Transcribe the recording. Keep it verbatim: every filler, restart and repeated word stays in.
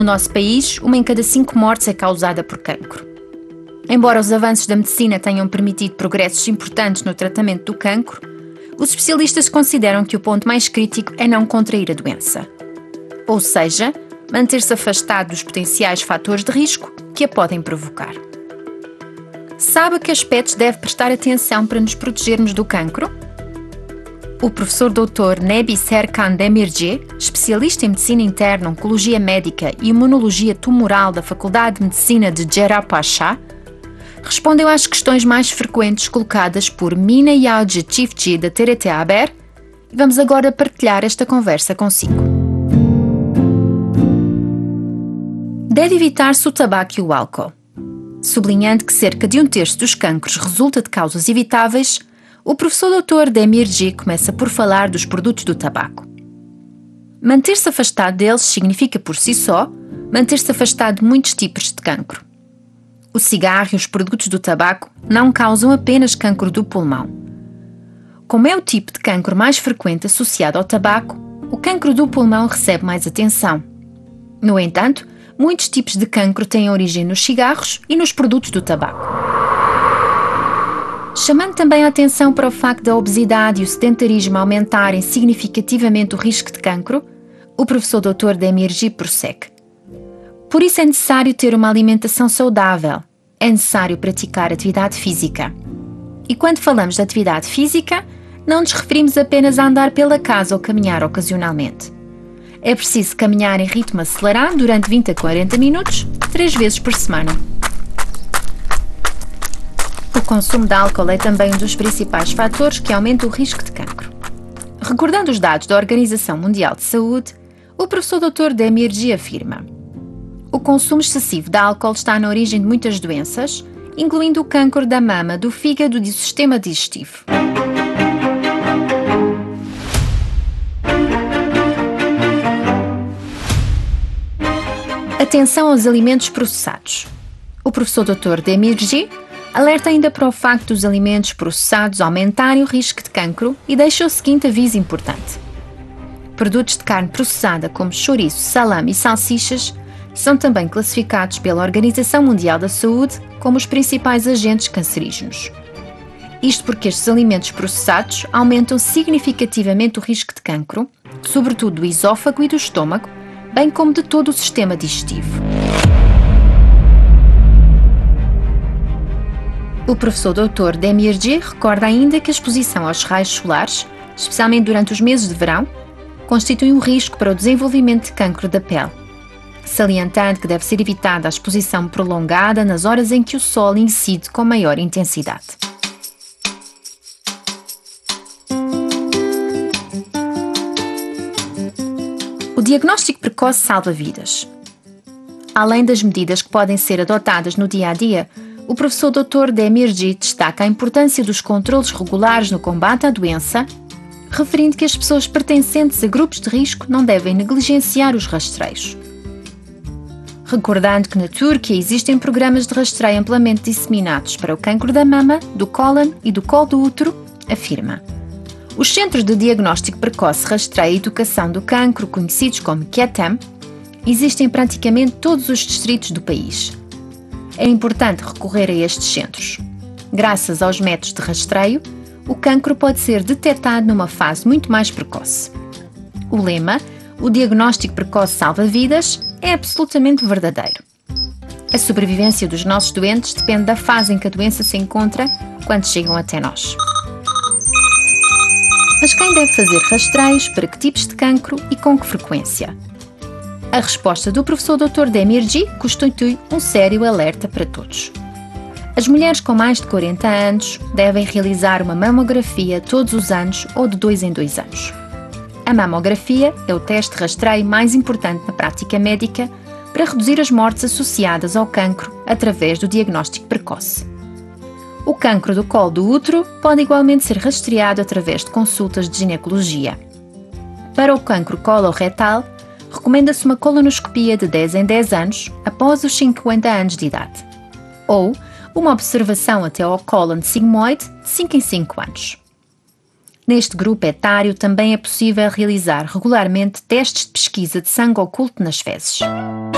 No nosso país, uma em cada cinco mortes é causada por cancro. Embora os avanços da medicina tenham permitido progressos importantes no tratamento do cancro, os especialistas consideram que o ponto mais crítico é não contrair a doença. Ou seja, manter-se afastado dos potenciais fatores de risco que a podem provocar. Sabe a que aspectos deve prestar atenção para nos protegermos do cancro? O professor doutor Nebi Serkan Demirci, especialista em medicina interna, oncologia médica e imunologia tumoral da Faculdade de Medicina de Cerrahpaşa, respondeu às questões mais frequentes colocadas por Mine Yağcı Çiftçi da T R T Haber e vamos agora partilhar esta conversa consigo. Deve evitar-se o tabaco e o álcool. Sublinhando que cerca de um terço dos cancros resulta de causas evitáveis, o professor doutor Demirci começa por falar dos produtos do tabaco. Manter-se afastado deles significa por si só manter-se afastado de muitos tipos de cancro. O cigarro e os produtos do tabaco não causam apenas cancro do pulmão. Como é o tipo de cancro mais frequente associado ao tabaco, o cancro do pulmão recebe mais atenção. No entanto, muitos tipos de cancro têm origem nos cigarros e nos produtos do tabaco. Chamando também a atenção para o facto da obesidade e o sedentarismo aumentarem significativamente o risco de cancro, o professor doutor Demirci prossegue. Por isso é necessário ter uma alimentação saudável, é necessário praticar atividade física. E quando falamos de atividade física, não nos referimos apenas a andar pela casa ou caminhar ocasionalmente. É preciso caminhar em ritmo acelerado durante vinte a quarenta minutos, três vezes por semana. O consumo de álcool é também um dos principais fatores que aumenta o risco de cancro. Recordando os dados da Organização Mundial de Saúde, o professor doutor Demirci afirma: o consumo excessivo de álcool está na origem de muitas doenças, incluindo o cancro da mama, do fígado e do sistema digestivo. Atenção aos alimentos processados. O professor doutor Demirci alerta ainda para o facto dos alimentos processados aumentarem o risco de cancro e deixa o seguinte aviso importante. Produtos de carne processada como chouriço, salame e salsichas são também classificados pela Organização Mundial da Saúde como os principais agentes cancerígenos. Isto porque estes alimentos processados aumentam significativamente o risco de cancro, sobretudo do esôfago e do estômago, bem como de todo o sistema digestivo. O professor doutor Demirci recorda ainda que a exposição aos raios solares, especialmente durante os meses de verão, constitui um risco para o desenvolvimento de cancro da pele, salientando que deve ser evitada a exposição prolongada nas horas em que o sol incide com maior intensidade. O diagnóstico precoce salva vidas. Além das medidas que podem ser adotadas no dia a dia, o professor doutor Demirci destaca a importância dos controlos regulares no combate à doença, referindo que as pessoas pertencentes a grupos de risco não devem negligenciar os rastreios. Recordando que na Turquia existem programas de rastreio amplamente disseminados para o cancro da mama, do cólon e do colo do útero, afirma: os Centros de Diagnóstico Precoce, Rastreio e Educação do Cancro, conhecidos como KETAM, existem em praticamente todos os distritos do país. É importante recorrer a estes centros. Graças aos métodos de rastreio, o cancro pode ser detectado numa fase muito mais precoce. O lema, o diagnóstico precoce salva vidas, é absolutamente verdadeiro. A sobrevivência dos nossos doentes depende da fase em que a doença se encontra quando chegam até nós. Mas quem deve fazer rastreios para que tipos de cancro e com que frequência? A resposta do professor doutor Demirci constitui um sério alerta para todos. As mulheres com mais de quarenta anos devem realizar uma mamografia todos os anos ou de dois em dois anos. A mamografia é o teste de rastreio mais importante na prática médica para reduzir as mortes associadas ao cancro através do diagnóstico precoce. O cancro do colo do útero pode igualmente ser rastreado através de consultas de ginecologia. Para o cancro coloretal, recomenda-se uma colonoscopia de dez em dez anos após os cinquenta anos de idade, ou uma observação até ao cólon sigmoide de cinco em cinco anos. Neste grupo etário também é possível realizar regularmente testes de pesquisa de sangue oculto nas fezes.